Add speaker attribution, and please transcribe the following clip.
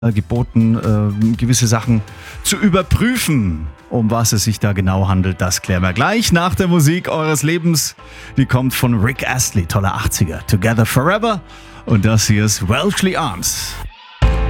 Speaker 1: geboten, gewisse Sachen zu überprüfen. Um was es sich da genau handelt, das klären wir gleich nach der Musik eures Lebens. Die kommt von Rick Astley, toller 80er. Together Forever. Und das hier ist Welshly Arms.